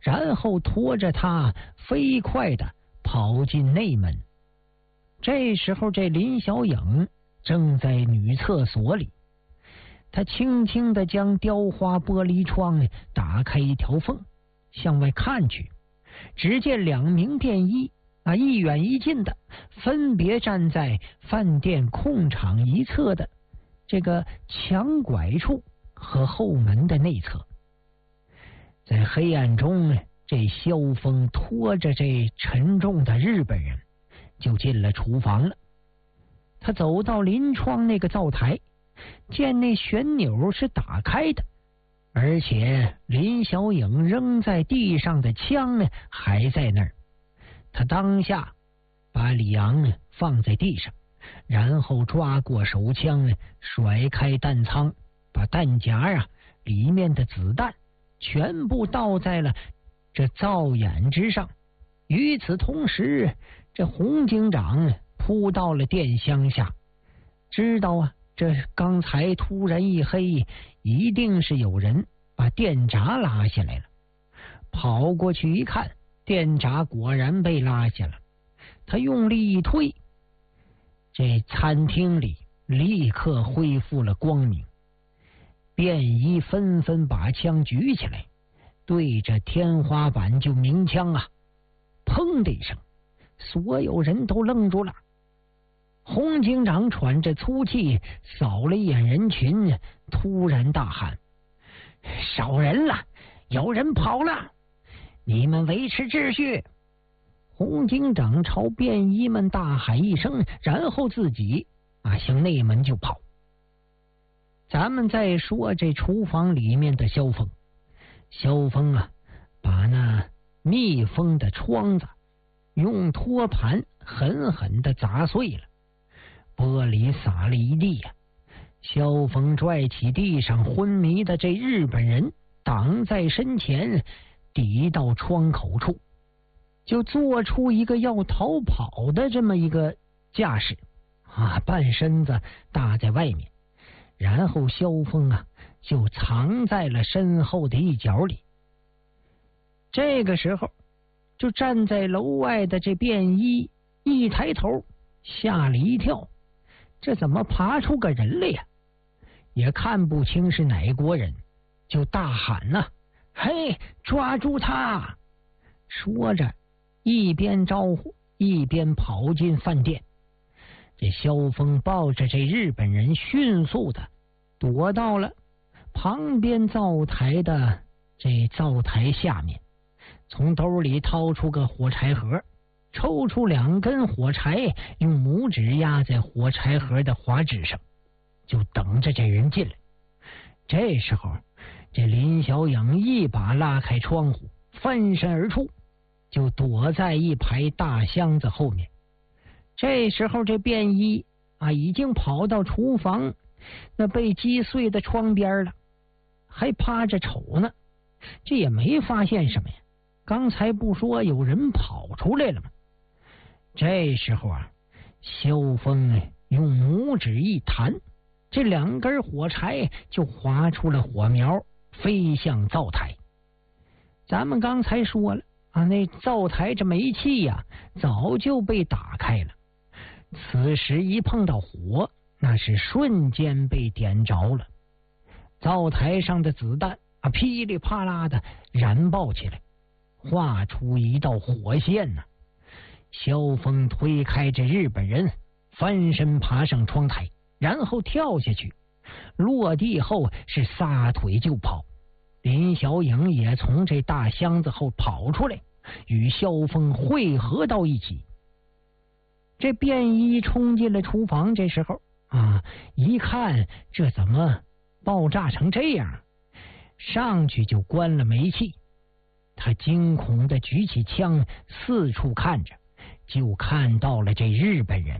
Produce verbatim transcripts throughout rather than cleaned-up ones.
然后拖着他飞快地跑进内门。这时候这林小影正在女厕所里，他轻轻地将雕花玻璃窗打开一条缝，向外看去，只见两名便衣啊，一远一近的分别站在饭店空场一侧的这个墙拐处和后门的内侧。在黑暗中，这萧峰拖着这沉重的日本人就进了厨房了。他走到临窗那个灶台，见那旋钮是打开的，而且林小影扔在地上的枪呢还在那儿。他当下把李昂放在地上，然后抓过手枪，甩开弹仓，把弹夹啊里面的子弹全部倒在了这灶眼之上。与此同时，这洪警长扑到了电箱下，知道啊，这刚才突然一黑，一定是有人把电闸拉下来了。跑过去一看，电闸果然被拉下了。他用力一推，这餐厅里立刻恢复了光明。便衣纷纷把枪举起来，对着天花板就鸣枪啊！砰的一声，所有人都愣住了。洪警长喘着粗气，扫了一眼人群，突然大喊：“少人了，有人跑了，你们维持秩序！”洪警长朝便衣们大喊一声，然后自己啊向内门就跑。咱们再说这厨房里面的萧峰，萧峰啊，把那密封的窗子用托盘狠狠地砸碎了，玻璃洒了一地呀、啊。萧峰拽起地上昏迷的这日本人，挡在身前，抵到窗口处，就做出一个要逃跑的这么一个架势啊，半身子搭在外面。然后萧峰啊就藏在了身后的一角里。这个时候，就站在楼外的这便衣一抬头，吓了一跳，这怎么爬出个人来呀？也看不清是哪国人，就大喊呐、啊：“嘿，抓住他！”说着，一边招呼，一边跑进饭店。这萧峰抱着这日本人，迅速的躲到了旁边灶台的这灶台下面，从兜里掏出个火柴盒，抽出两根火柴，用拇指压在火柴盒的滑纸上，就等着这人进来。这时候，这林小影一把拉开窗户，翻身而出，就躲在一排大箱子后面。这时候这便衣啊已经跑到厨房那被击碎的窗边了，还趴着瞅呢，这也没发现什么呀，刚才不说有人跑出来了吗？这时候啊，萧峰用拇指一弹，这两根火柴就划出了火苗，飞向灶台。咱们刚才说了啊，那灶台这煤气呀、啊、早就被打开了，此时一碰到火，那是瞬间被点着了。灶台上的子弹啊噼里啪啦的燃爆起来，画出一道火线呢、啊。萧峰推开这日本人，翻身爬上窗台，然后跳下去，落地后是撒腿就跑。林小影也从这大箱子后跑出来，与萧峰汇合到一起。这便衣冲进了厨房，这时候啊，一看这怎么爆炸成这样，上去就关了煤气。他惊恐的举起枪，四处看着，就看到了这日本人。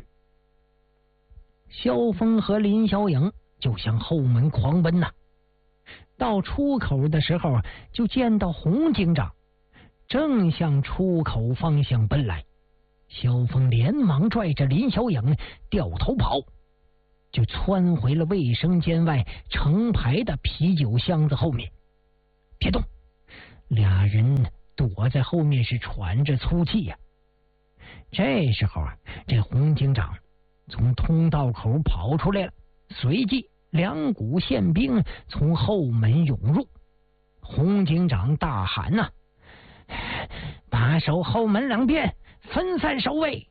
萧峰和林小影就向后门狂奔呐、啊。到出口的时候，就见到洪警长正向出口方向奔来。萧峰连忙拽着林小影掉头跑，就窜回了卫生间外成排的啤酒箱子后面。别动！俩人躲在后面是喘着粗气呀、啊。这时候啊，这洪警长从通道口跑出来了，随即两股宪兵从后门涌入。洪警长大喊呐、啊：“把守后门两边，分散守卫！”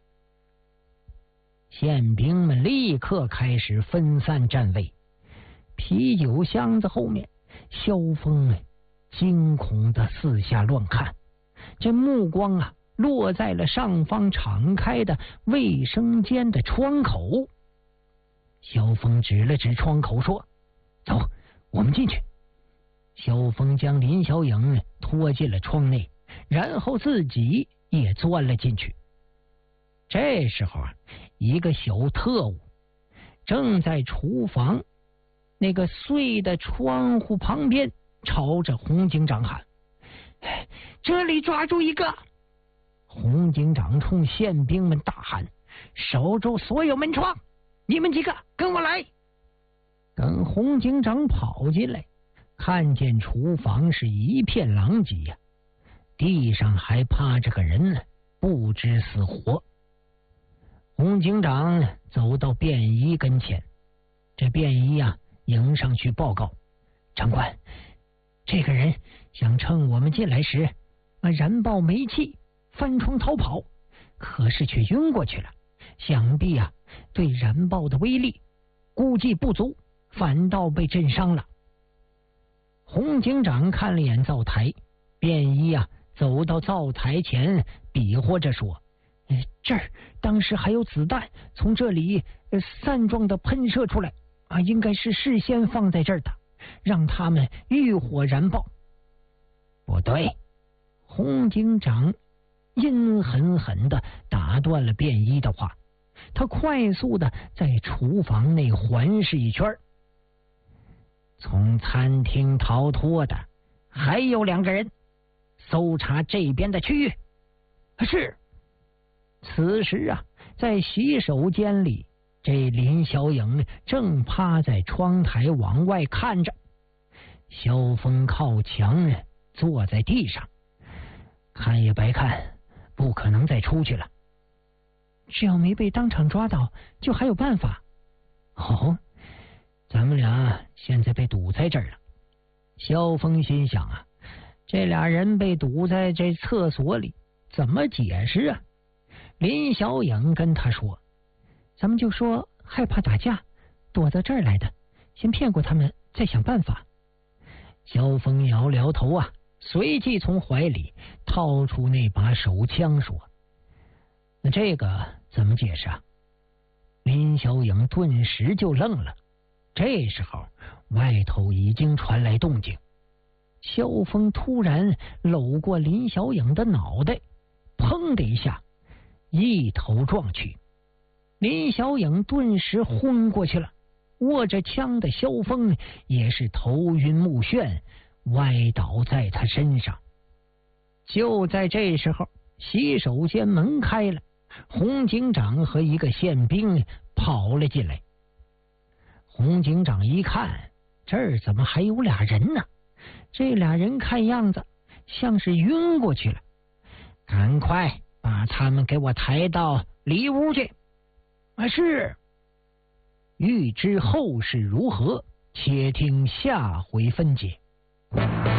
宪兵们立刻开始分散站位。啤酒箱子后面，萧峰惊恐的四下乱看，这目光啊落在了上方敞开的卫生间的窗口。萧峰指了指窗口说：“走，我们进去。”萧峰将林小影拖进了窗内，然后自己也钻了进去。这时候啊，一个小特务正在厨房那个碎的窗户旁边朝着洪警长喊：“这里抓住一个！”洪警长冲宪兵们大喊：“守住所有门窗！你们几个跟我来！”等洪警长跑进来，看见厨房是一片狼藉呀、啊，地上还趴着个人呢，不知死活。洪警长走到便衣跟前，这便衣啊迎上去报告：“长官，这个人想趁我们进来时啊燃爆煤气，翻窗逃跑，可是却晕过去了。想必啊对燃爆的威力估计不足，反倒被震伤了。”洪警长看了眼灶台，便衣啊走到灶台前，比划着说：“这儿当时还有子弹从这里散状的喷射出来啊，应该是事先放在这儿的，让他们遇火燃爆。”不对，洪警长阴狠狠的打断了便衣的话，他快速的在厨房内环视一圈。从餐厅逃脱的还有两个人，搜查这边的区域。是。此时啊，在洗手间里，这林小影正趴在窗台往外看着。萧峰靠墙坐在地上，看也白看，不可能再出去了。只要没被当场抓到，就还有办法。哦，咱们俩现在被堵在这儿了。萧峰心想啊，这俩人被堵在这厕所里，怎么解释啊？林小影跟他说：“咱们就说害怕打架，躲到这儿来的，先骗过他们，再想办法。”萧峰摇摇头啊，随即从怀里掏出那把手枪说：“那这个怎么解释啊？”林小影顿时就愣了。这时候外头已经传来动静，萧峰突然搂过林小影的脑袋，砰的一下一头撞去，林小影顿时昏过去了，握着枪的萧峰也是头晕目眩，歪倒在他身上。就在这时候，洗手间门开了，洪警长和一个宪兵跑了进来。洪警长一看，这儿怎么还有俩人呢？这俩人看样子像是晕过去了，赶快把他们给我抬到里屋去。啊，是。欲知后事如何，且听下回分解。